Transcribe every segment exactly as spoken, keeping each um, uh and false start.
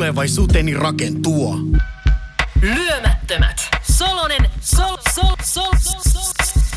tulevaisuuteni rakentua. Lyömättömät. Solonen, sol, sol, sol, sol,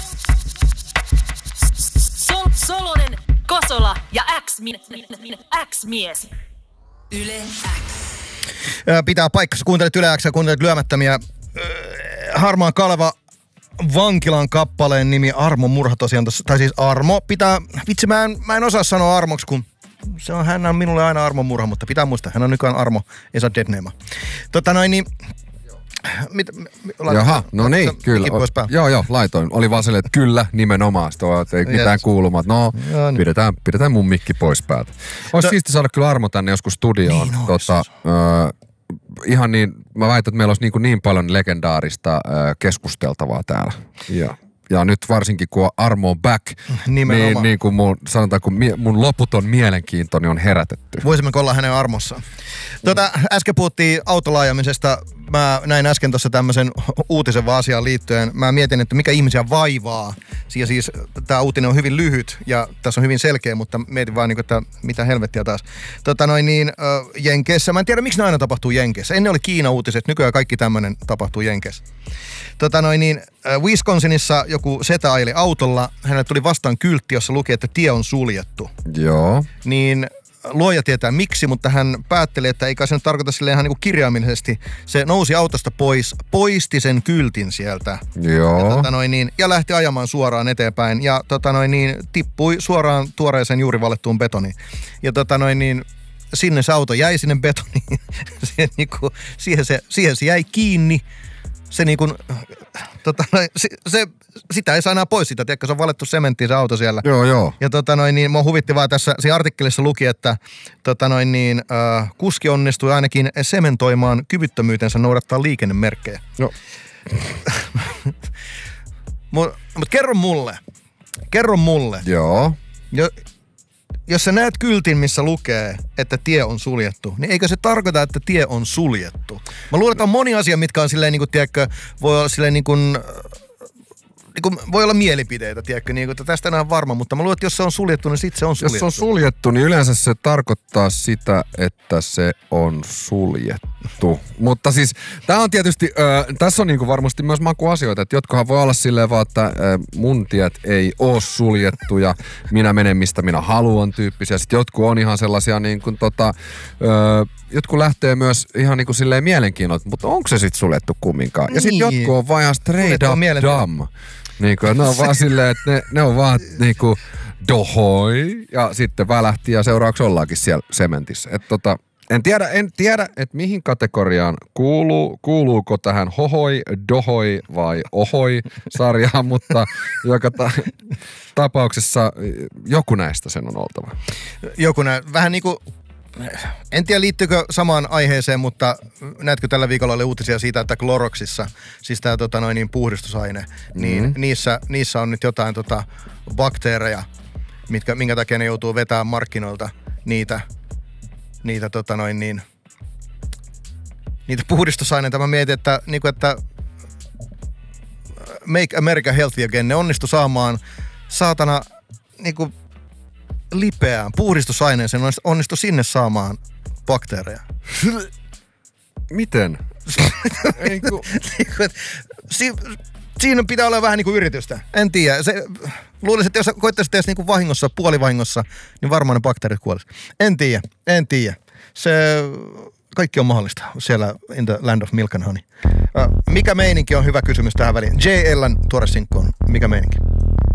sol, Solonen, Kosola ja X-mies. Yle X. Pitää paikkansa. Kuuntelet Yle X ja kuuntelet Lyömättömiä. Harmaan Kaleva vankilan kappaleen nimi Armo Murha tosiaan tossa. Tai siis Armo pitää, vitsi mä en, mä en osaa sanoa Armoksi, kun se on, hän on minulle aina Armo Murha, mutta pitää muistaa, hän on nykyään Armo, ei saa deadnameä. Tota noin niin, mit, Jaha, no niin, kyllä. Joo, joo, laitoin. Oli vaan silleen, että kyllä, nimenomaan. Sitten ei mitään yes. kuulumat. No, joo, niin. pidetään, pidetään mun mikki pois päältä. Olisi to... siisti saada kyllä Armo tänne joskus studioon. Niin, tota, ö, ihan niin, mä väitän, että meillä olisi niin, niin paljon legendaarista ö, keskusteltavaa täällä. Ja, ja nyt varsinkin, kun Armo on back, nimenomaan. niin, niin kuin mun, sanotaan, kun mie, mun loputon mielenkiintoni on herätetty. Voisimmeko olla hänen armossaan? Tota, äsken puhuttiin autolaajamisesta. Mä näin äsken tuossa tämmöisen uutisen vaan asiaan liittyen. Mä mietin, että mikä ihmisiä vaivaa. Ja siis tää uutinen on hyvin lyhyt ja tässä on hyvin selkeä, mutta mietin vaan, että mitä helvettiä taas. Tota noin niin, äh, Jenkeissä. Mä en tiedä, miksi ne aina tapahtuu Jenkeissä. Ennen oli Kiina-uutiset, nykyään kaikki tämmönen tapahtuu Jenkeissä. Tota noin niin, äh, Wisconsinissa joku setä ajeli autolla. Hänelle tuli vastaan kyltti, jossa luki, että tie on suljettu. Joo. Niin... Luoja tietää miksi, mutta hän päätteli, että eikä se nyt tarkoita silleen ihan niin kuin kirjaimellisesti. Se nousi autosta pois, poisti sen kyltin sieltä. Joo. Ja, tota noin niin, ja lähti ajamaan suoraan eteenpäin ja tota noin niin, tippui suoraan tuoreeseen juuri valettuun betoniin. Ja tota noin niin, sinne se auto jäi sinne betoniin. siihen, niin kuin, siihen, se, siihen se jäi kiinni. Se niin kuin, tota noin, se, se, sitä ei saa enää pois sitä, tiedätkö, se on valettu sementtiin se auto siellä. Joo, joo. Ja tota noin niin, mua huvitti vaan tässä, siinä artikkelissa luki, että tota noin niin, äh, kuski onnistui ainakin sementoimaan kyvyttömyytensä noudattaa liikennemerkkejä. No. Mut, mut kerro mulle, kerro mulle. Joo. Jo, jos sä näet kyltin, missä lukee, että tie on suljettu, niin eikö se tarkoita, että tie on suljettu? Mä luulen, että on moni asia, mitkä on silleen, niin kuin, tiedätkö, voi olla silleen niin kuin, niin kuin, voi olla mielipiteitä, tiedätkö, niin kuin, että tästä en ole varma, mutta mä luulen, että jos se on suljettu, niin sit se on suljettu. Jos se on suljettu, niin yleensä se tarkoittaa sitä, että se on suljettu. Mutta siis, tää on tietysti, äh, tässä on niinku varmasti myös makuasioita, että jotkohan voi olla silleen vaan, että äh, mun tiet ei oo suljettu ja minä menen mistä minä haluan tyyppisiä. Sitten jotkut on ihan sellaisia niin kuin tota, äh, jotkut lähtee myös ihan niin kuin silleen mielenkiinnolla, mutta onko se sitten suljettu kumminkaan? Ja sitten niin. jotkut on vaan ihan straight up dumb. Niin kuin, ne on vaan silleen, että ne, ne on vaan niinku dohoi ja sitten välähti ja seuraavaksi ollaankin siellä sementissä. Et tota, en tiedä, en tiedä, että mihin kategoriaan kuuluu, kuuluuko tähän hohoi, dohoi vai ohoi sarjaan, mutta joka ta- tapauksessa joku näistä sen on oltava. Joku näistä, vähän niin kuin... En tiedä liittyykö samaan aiheeseen, mutta näetkö tällä viikolla oli uutisia siitä, että Cloroxissa, siis tämä tota, noin, niin puhdistusaine, mm-hmm. niin niissä, niissä on nyt jotain tota, bakteereja, mitkä, minkä takia ne joutuu vetämään markkinoilta niitä, niitä, tota, noin, niin, niitä puhdistusaineita. Mä mietin, että, niin kuin, että Make America Healthy Again, ne onnistu saamaan saatana niin kuin, lipeään puhdistusaineeseen onnistu sinne saamaan bakteereja. Miten? si- siinä pitää olla vähän niin kuin yritystä. En tiedä. Se, luulisin, että jos koittaisit edes niin kuin vahingossa, puolivahingossa, niin varmaan ne bakteerit kuolisi. En tiedä. En tiedä. Se... Kaikki on mahdollista siellä in the land of milk and honey. Uh, mikä meininki on hyvä kysymys tähän väliin? J L:n tuore sinkku on mikä meininki?